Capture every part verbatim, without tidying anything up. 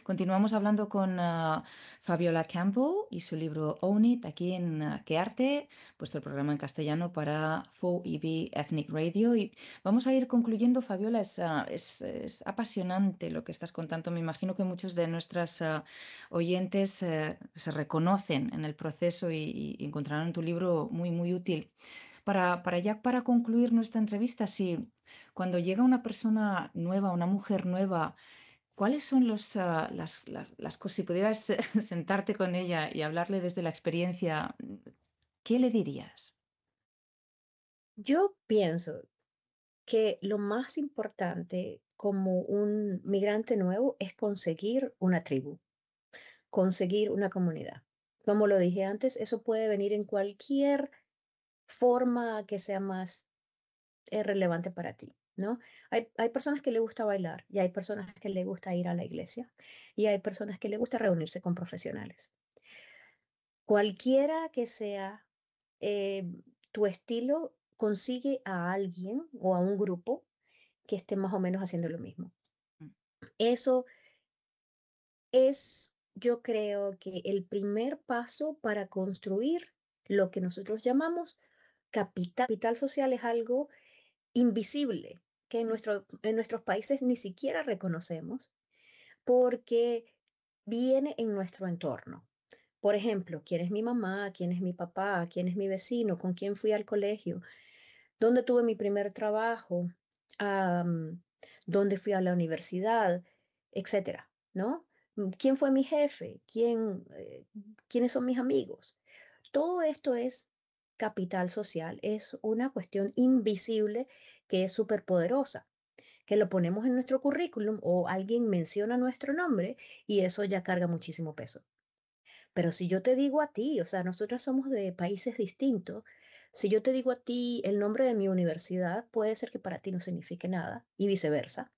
Continuamos hablando con ah, Fabiola Campbell y su libro Own It, aquí en ah, ¿Qué arte? Vuestro programa en castellano para Fo E B Ethnic Radio. Y vamos a ir concluyendo, Fabiola, es, ah, es- es apasionante lo que estás contando. Me imagino que muchos de nuestras ah, oyentes eh, se reconocen en el proceso y, y encontrarán tu libro muy, muy útil. Para, para ya para concluir nuestra entrevista, si cuando llega una persona nueva, una mujer nueva, ¿cuáles son los, ah, las, las, las cosas? Si pudieras eh, sentarte con ella y hablarle desde la experiencia, ¿qué le dirías? Yo pienso que lo más importante como un migrante nuevo es conseguir una tribu, conseguir una comunidad. Como lo dije antes, eso puede venir en cualquier forma que sea más eh, relevante para ti, ¿no? Hay, hay personas que le gusta bailar y hay personas que le gusta ir a la iglesia y hay personas que le gusta reunirse con profesionales. Cualquiera que sea eh, tu estilo, consigue a alguien o a un grupo que esté más o menos haciendo lo mismo. Mm. Eso es, yo creo que el primer paso para construir lo que nosotros llamamos capital. Capital social es algo invisible que en, nuestro, en nuestros países ni siquiera reconocemos porque viene en nuestro entorno. Por ejemplo, quién es mi mamá, quién es mi papá, quién es mi vecino, con quién fui al colegio, dónde tuve mi primer trabajo, am, dónde fui a la universidad, etcétera, ¿no? Mm, ¿Quién fue mi jefe? ¿Quién, eh, quiénes son mis amigos? Todo esto es capital social, es una cuestión invisible que es súper poderosa, que lo ponemos en nuestro currículum o alguien menciona nuestro nombre y eso ya carga muchísimo peso. Pero si yo te digo a ti, o sea, nosotras somos de países distintos, si yo te digo a ti el nombre de mi universidad, puede ser que para ti no signifique nada y viceversa.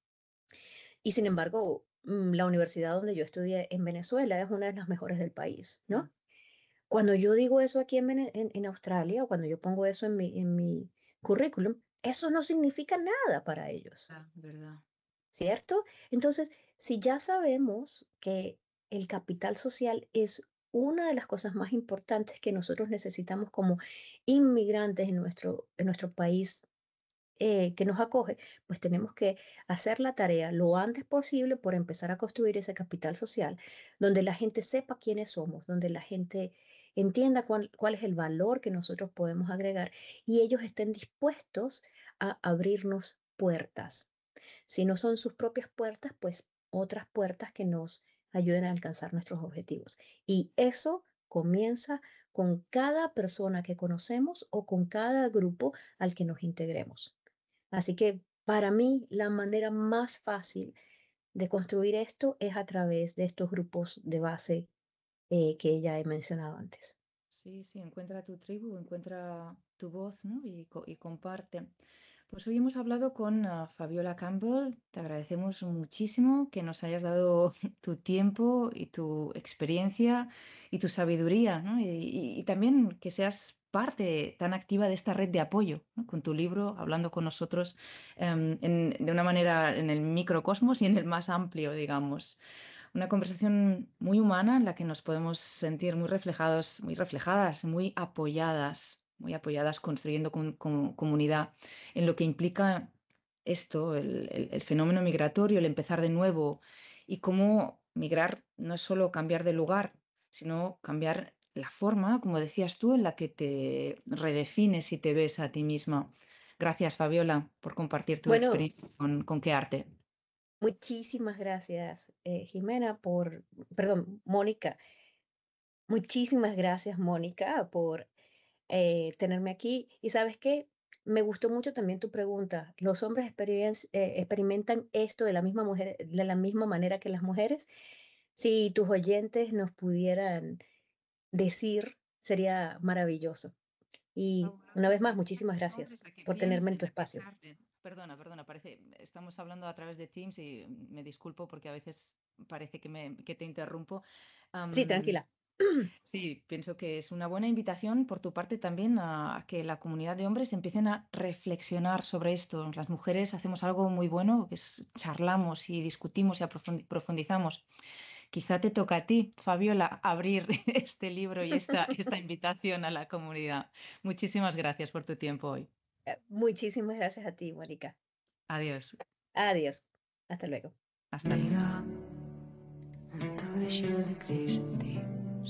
Y sin embargo, mm, la universidad donde yo estudié en Venezuela es una de las mejores del país, Mm. ¿no? Cuando yo digo eso aquí en, Vene- en, en Australia o cuando yo pongo eso en mi, en mi currículum, eso no significa nada para ellos. Ah, ¿verdad? ¿Cierto? Entonces, si ya sabemos que el capital social es una de las cosas más importantes que nosotros necesitamos como inmigrantes en nuestro, en nuestro país eh, que nos acoge, pues tenemos que hacer la tarea lo antes posible por empezar a construir ese capital social, donde la gente sepa quiénes somos, donde la gente entienda cuál, cuál es el valor que nosotros podemos agregar y ellos estén dispuestos a abrirnos puertas. Si no son sus propias puertas, pues otras puertas que nos ayuden a alcanzar nuestros objetivos. Y eso comienza con cada persona que conocemos o con cada grupo al que nos integremos. Así que para mí la manera más fácil de construir esto es a través de estos grupos de base eh, que ya he mencionado antes. Sí, sí, encuentra tu tribu, encuentra tu voz, ¿no? Y, co- y comparte. Pues hoy hemos hablado con ah, Fabiola Campbell. Te agradecemos muchísimo que nos hayas dado tu tiempo y tu experiencia y tu sabiduría, ¿no? Y, y- y también que seas parte tan activa de esta red de apoyo, ¿no? Con tu libro, hablando con nosotros em, en- de una manera en el microcosmos y en el más amplio, digamos. Una conversación muy humana en la que nos podemos sentir muy reflejados, muy reflejadas, muy apoyadas, muy apoyadas construyendo com- com- comunidad en lo que implica esto, el, el- el fenómeno migratorio, el empezar de nuevo y cómo migrar no es solo cambiar de lugar, sino cambiar la forma, como decías tú, en la que te redefines y te ves a ti misma. Gracias, Fabiola, por compartir tu Bueno, experiencia con, con qué arte. muchísimas gracias, eh, Jimena, por, perdón, Mónica. Muchísimas gracias, Mónica, por eh, tenerme aquí. Y sabes qué, me gustó mucho también tu pregunta. ¿Los hombres experien- eh, experimentan esto de la misma mujer, de la misma manera que las mujeres? Si tus oyentes nos pudieran decir, sería maravilloso. Y una Favorable vez para más, ayudar a muchísimas los gracias hombres a que por tenerme en piensen, tu a que espacio. charlen. Perdona, perdona, parece, estamos hablando a través de Teams y me disculpo porque a veces parece que, me, que te interrumpo. Sí, Am, tranquila. Sí, pienso que es una buena invitación por tu parte también a, a que la comunidad de hombres empiecen a reflexionar sobre esto. Las mujeres hacemos algo muy bueno, que es charlamos y discutimos y aprofundi- profundizamos. Quizá te toca a ti, Fabiola, abrir este libro y esta, esta invitación a la comunidad. Muchísimas gracias por tu tiempo hoy. Eh, Muchísimas gracias a ti, Mónica. Adiós. Adiós. Hasta luego. Hasta luego. Mira, todo deixa de existir.